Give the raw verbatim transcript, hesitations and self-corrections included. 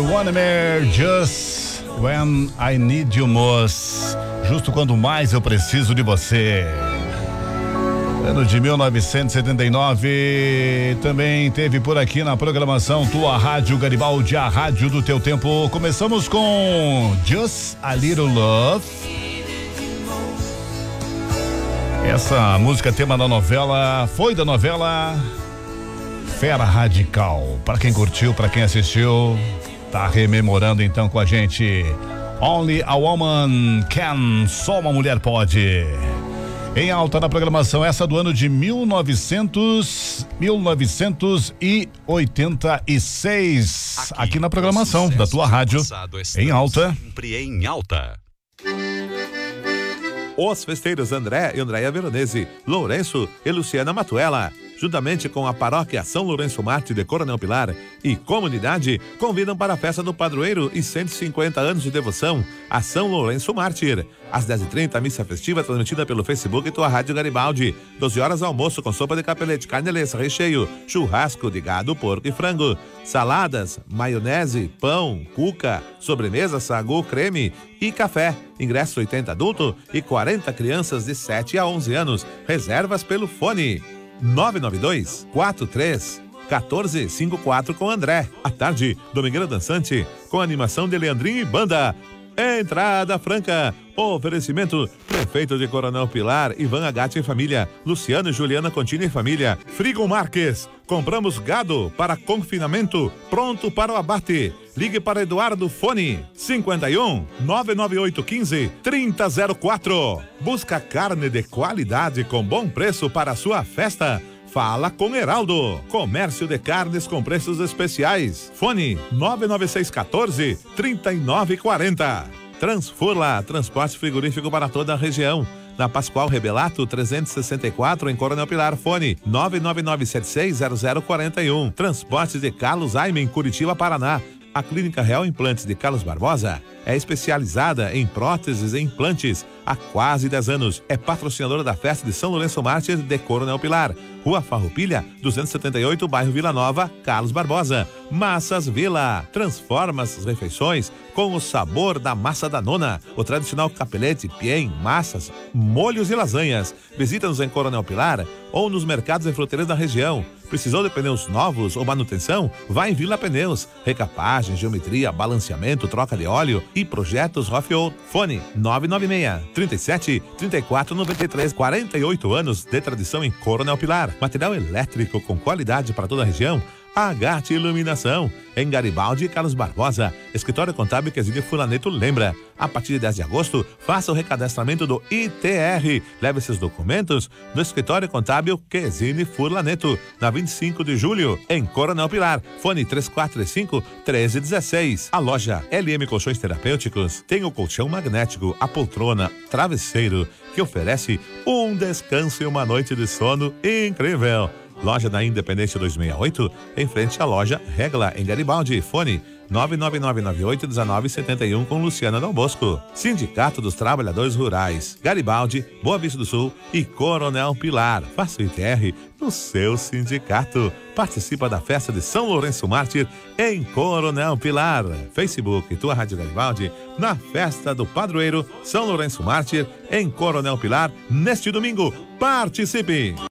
Wannemer, Just When I Need You Most, justo quando mais eu preciso de você. Ano de mil novecentos e setenta e nove, também teve por aqui na programação Tua Rádio Garibaldi, a rádio do teu tempo. Começamos com Just a Little Love. Essa música tema da novela, foi da novela Fera Radical. Para quem curtiu, para quem assistiu, tá rememorando então com a gente. Only a Woman Can, só uma mulher pode. Em alta na programação, essa do ano de mil e novecentos, mil novecentos e oitenta e seis. Aqui, aqui na programação da tua rádio. Em alta. Sempre em alta. Os festeiros André e Andréia Veronese, Lourenço e Luciana Matuela, juntamente com a paróquia São Lourenço Mártir de Coronel Pilar e comunidade, convidam para a festa do padroeiro e cento e cinquenta anos de devoção a São Lourenço Mártir. Às dez e trinta, a missa festiva transmitida pelo Facebook e Tua Rádio Garibaldi. doze horas, almoço com sopa de capelete, carne lessa, recheio, churrasco de gado, porco e frango, saladas, maionese, pão, cuca, sobremesa, sagu, creme e café. Ingresso oitenta adulto e quarenta crianças de sete a onze anos. Reservas pelo fone nove nove dois, quatro três, um quatro cinco quatro com André. À tarde, Domingueira Dançante, com animação de Leandrinho e banda. Entrada franca. Oferecimento: Prefeito de Coronel Pilar, Ivan Agatti e família, Luciano e Juliana Contini e família. Frigo Marques, compramos gado para confinamento, pronto para o abate. Ligue para Eduardo, fone cinquenta e um, nove nove oito um cinco, trinta zero quatro. Busca carne de qualidade com bom preço para a sua festa? Fala com Heraldo. Comércio de carnes com preços especiais. Fone nove nove seis um quatro, três nove quatro zero. Transforla, transporte frigorífico para toda a região. Na Pascoal Rebelato trezentos e sessenta e quatro, em Coronel Pilar. Fone nove nove nove sete seis zero zero quatro um. Transportes de Carlos Aimen, Curitiba, Paraná. A Clínica Real Implantes de Carlos Barbosa é especializada em próteses e implantes há quase dez anos. É patrocinadora da festa de São Lourenço Mártir de Coronel Pilar. Rua Farroupilha, duzentos e setenta e oito, bairro Vila Nova, Carlos Barbosa. Massas Vila. Transforma as refeições com o sabor da massa da nona. O tradicional capelete, piem, massas, molhos e lasanhas. Visita-nos em Coronel Pilar ou nos mercados e fruteiras da região. Precisou de pneus novos ou manutenção? Vá em Vila Pneus. Recapagem, geometria, balanceamento, troca de óleo e projetos Rofiol. Fone nove nove seis, trinta e sete, trinta e quatro, noventa e três. quarenta e oito anos de tradição em Coronel Pilar. Material elétrico com qualidade para toda a região. Agate Iluminação, em Garibaldi e Carlos Barbosa. Escritório Contábil Quesílio Fulaneto lembra. A partir de dez de agosto, faça o recadastramento do I T R. Leve seus documentos no Escritório Contábil Quesílio Fulaneto, na vinte e cinco de julho, em Coronel Pilar. Fone três quatro três cinco, um três um seis. A loja L M Colchões Terapêuticos tem o colchão magnético, a poltrona, travesseiro, que oferece um descanso e uma noite de sono incrível. Loja da Independência duzentos e sessenta e oito, em frente à loja Regla, em Garibaldi. Fone nove nove nove nove oito um nove sete um com Luciana Dal Bosco. Sindicato dos Trabalhadores Rurais, Garibaldi, Boa Vista do Sul e Coronel Pilar. Faça o I T R no seu sindicato. Participa da festa de São Lourenço Mártir em Coronel Pilar. Facebook Tua Rádio Garibaldi na festa do padroeiro São Lourenço Mártir em Coronel Pilar neste domingo. Participe!